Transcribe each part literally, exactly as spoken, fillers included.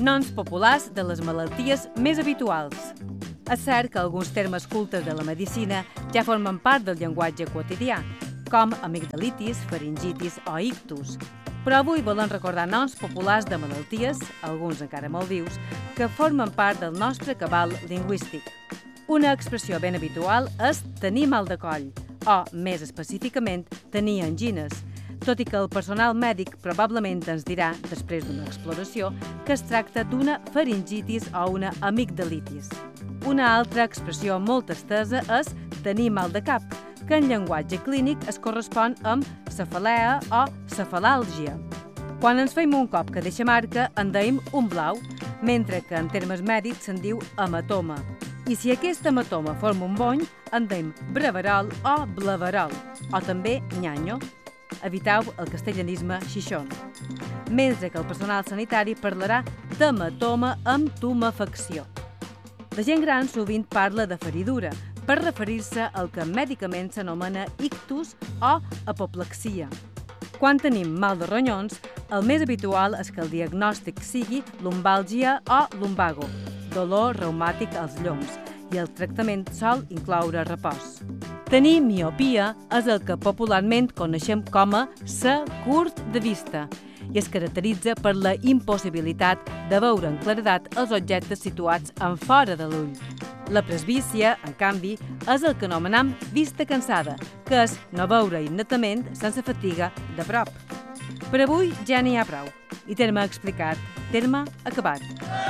Noms populars de les malalties més habituals. És cert que alguns termes cultes de la medicina ja formen part del llenguatge quotidià, com amigdalitis, faringitis o ictus. Però avui volen recordar noms populars de malalties, alguns encara molt vius, que formen part del nostre cabal lingüístic. Una expressió ben habitual és tenir mal de coll, o, més específicament, tenir angines, tot i que el personal mèdic probablement ens dirà, després d'una exploració, que es tracta d'una faringitis o una amigdalitis. Una altra expressió molt estesa és tenir mal de cap, que en llenguatge clínic es correspon amb cefalea o cefalàlgia. Quan ens feim un cop que deixa marca, en deim un blau, mentre que en termes mèdics se'n diu hematoma. I si aquest hematoma forma un bony, en deim breverol o blaverol, o també nyanyo. Eviteu el castellanisme xixón. Mentre que el personal sanitari parlarà d'hematoma amb tumefacció. La gent gran sovint parla de feridura, per referir-se al que mèdicament s'anomena ictus o apoplexia. Quan tenim mal de ronyons, el més habitual és que el diagnòstic sigui lumbàlgia o lumbago, dolor reumàtic als lloms, i el tractament sol incloure repòs. Tenir miopia és el que popularment coneixem com a ser curt de vista i es caracteritza per la impossibilitat de veure en claredat els objectes situats en fora de l'ull. La presbícia, en canvi, és el que anomenam vista cansada, que és no veure immediatament sense fatiga de prop. Per avui ja n'hi ha prou. I terme explicat, terme acabat.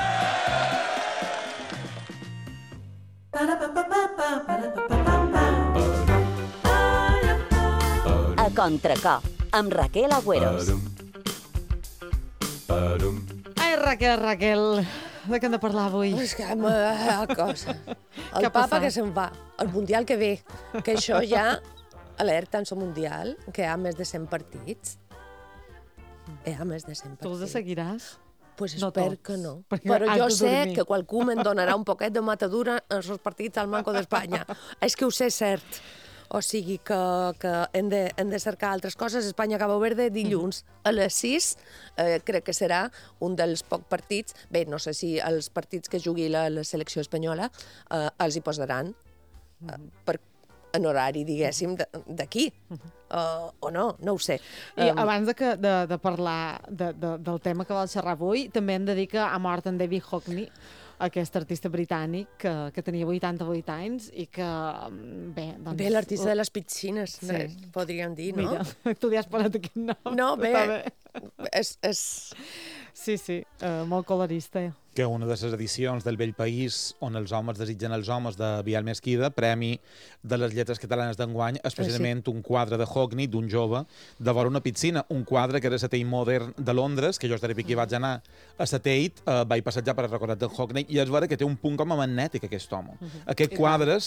A Contracop, amb Raquel Agüeros. Ai, Raquel, Raquel, de què hem de parlar avui? És que una cosa. El papa que se'n va, el Mundial que ve, que això ja alerta en el Mundial, que hi ha més de cent partits. Hi ha més de cent partits. Tu els seguiràs? Pues no espero tots, que no. Però jo sé dormir. Que qualcú me'n donarà un poquet de matadura en els partits al Banco d'Espanya. És que ho sé cert. O sigui que, que hem, de, hem de cercar altres coses. Espanya-Cabo Verde dilluns a les sis. Eh, crec que serà un dels pocs partits. Bé, no sé si els partits que jugui la, la selecció espanyola eh, els hi posaran eh, per, en horari, diguéssim, d'aquí. Uh, o no, no ho sé. I um... abans de, que, de, de parlar de, de, del tema que vol xerrar avui, també hem de dir que ha mort en David Hockney, aquest artista britànic que, que tenia vuitanta-vuit anys i que, bé... Doncs, bé, l'artista de les piscines, sí. No, podríem dir, no? Mira, tu li has posat aquest nom. No, bé, bé. És, és... Sí, sí, uh, molt colorista. Que una de les edicions del Vell País, on els homes desitgen els homes, de Biel Mesquida, premi de les lletres catalanes d'enguany, és precisament sí. Un quadre de Hockney, d'un jove, de vora una piscina. Un quadre que era a la Tate Modern de Londres, que jo estaré aquí vaig anar a la Tate, eh, vaig passejar per recordar de Hockney, i és vera que té un punt com a magnètic, aquest home. Uh -huh. Aquests quadres,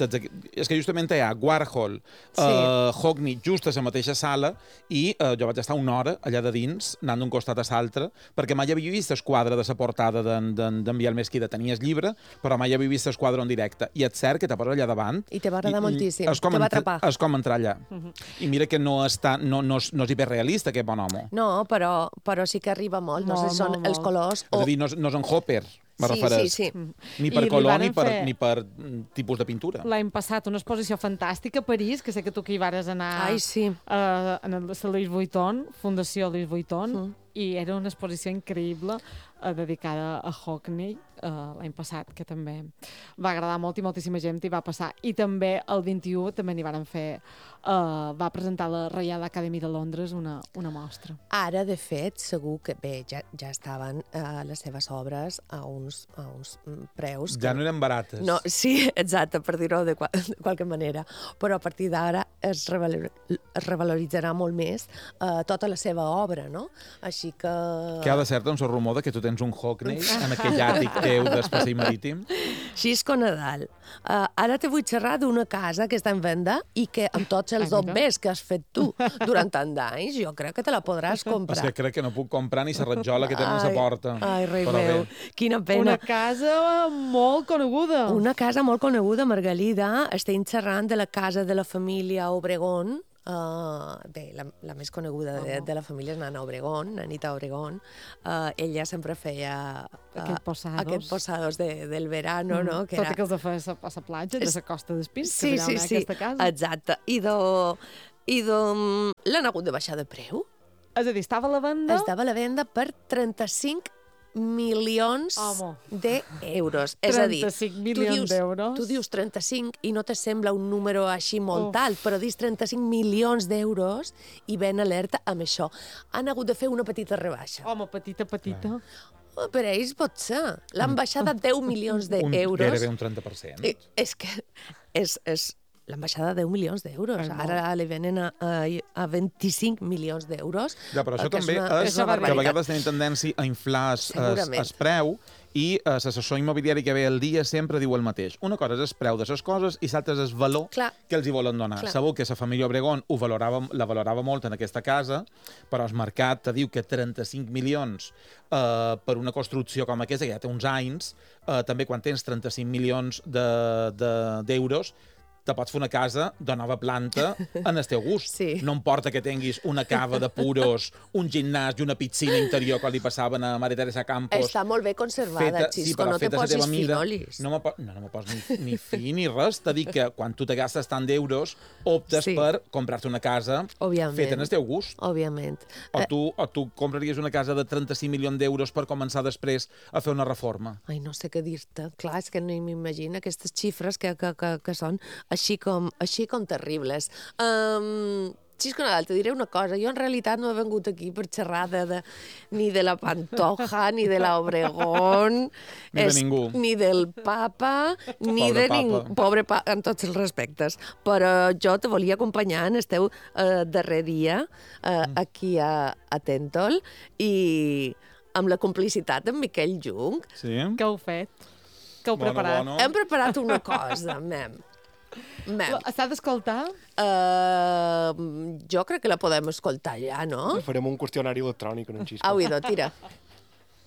és que justament hi ha Warhol, sí. eh, Hockney, just a la mateixa sala, i eh, jo vaig estar una hora allà de dins, anant d'un costat a l'altre, perquè mai havia vist el quadre de la portada de d'en Biel Mesquida. Tenies llibre, però mai havia vist l'esquadre en directe. I és cert que te posa allà davant. I te va agradar i, moltíssim. Te va atrapar. És com entrar allà. Uh -huh. I mira que no, està, no, no, és, no és hiperrealista, aquest bon home. No, però, però sí que arriba molt. No, no sé si són molt, els colors... O... És a dir, no, no és en Hopper, me sí, refereix. Sí, sí. Ni per I color ni per, fer... ni per tipus de pintura. L'any passat una exposició fantàstica a París, que sé que tu que hi vares anar... Ai, sí. Uh, en el Louis Vuitton, Fundació Louis Vuitton, mm. i era una exposició increïble uh, dedicada a Hockney uh, l'any passat, que també va agradar molt i moltíssima gent hi va passar. I també el vint-i-u també n'hi van fer... Uh, va presentar la Royal Academy de Londres una, una mostra. Ara, de fet, segur que bé, ja, ja estaven uh, les seves obres a uns, a uns preus... Ja que... no eren barates. No, sí, exacte, per dir-ho de, qual, de qualque manera. Però a partir d'ara es, revalor, es revaloritzarà molt més uh, tota la seva obra, no? Així que... Que ha de ser, doncs, el rumor de que tu tens un Hockney en aquell àtic teu d'espai marítim? Xisco Nadal. Uh, ara te vull xerrar d'una casa que està en venda i que amb tots els dobbers que has fet tu durant tant d'anys, jo crec que te la podràs comprar. És que crec que no puc comprar ni la ratjola que tenen a la porta. Ai, rei meu, quina pena. Una casa molt coneguda. Una casa molt coneguda, Margalida. Estem xerrant de la casa de la família Obregón, Uh, bé, la, la més coneguda de, de la família és Nana Obregón, Nanita Obregón. Uh, ella sempre feia uh, Aquest posados. aquest posados de, del verano, mm. no? Que Tot era... i que els de feia a la platja, de la Costa d'Espins, sí, que sí, sí, sí. aquesta casa. Exacte. I de... I de... L'han hagut de baixar de preu. És a dir, estava a la venda... Estava a la venda per trenta-cinc milions Home. d'euros. És a dir, trenta-cinc milions d'euros. Tu dius trenta-cinc i no te sembla un número així molt Uf. alt, però dis trenta-cinc milions d'euros i ben alerta amb això. Han hagut de fer una petita rebaixa. Home, petita, petita. Oh, per a ells pot ser. L'han baixat a deu milions Un, d'euros. gairebé un trenta per cent. I, és que és, és l'han baixat a deu milions d'euros. Ara li venen a, a, a vint-i-cinc milions d'euros. Ja, però això que també és, una, és, és una que a barbaritat. vegades tenim tendència a inflar es, Segurament. es preu i l'assessor immobiliari que ve al dia sempre diu el mateix. Una cosa és el preu de les coses i l'altra és el valor Clar. que els hi volen donar. Clar. Sabeu que la família Obregón ho valorava, la valorava molt en aquesta casa, però el mercat te diu que trenta-cinc milions eh, per una construcció com aquesta, que ja té uns anys, eh, també quan tens trenta-cinc milions d'euros, de, de, te pots fer una casa de nova planta en el teu gust. Sí. No importa que tinguis una cava de puros, un gimnàs i una piscina interior que li passaven a Maria Teresa Campos. Està molt bé conservada, Xisco, no te posis finolis. No me, no, no me pos ni, ni fi ni res. T'ha dit que quan tu te gastes tant d'euros, optes Sí. per comprar-te una casa Òbviament. feta en el teu gust. Òbviament. O tu, o tu compraries una casa de trenta-cinc milions d'euros per començar després a fer una reforma. Ai, no sé què dir-te. Clar, és que no m'imagino aquestes xifres que, que, que, que són així com, així com terribles. Um, Xisco Nadal, te diré una cosa. Jo en realitat no he vengut aquí per xerrar de, de, ni de la Pantoja, ni de la Obregón... Ni de ningú. Ni del papa, ni Pobre de ningú. papa. Pobre papa, en tots els respectes. Però jo te volia acompanyar en el teu uh, darrer dia uh, aquí a, a Tèntol i amb la complicitat d'en Miquel Jung Sí? Què heu fet? Què heu Bueno, preparat? bueno. hem preparat una cosa, mem. Mem. S'ha d'escoltar? Uh, jo crec que la podem escoltar ja, no? Farem un qüestionari electrònic en un xisco. Au, idò, tira.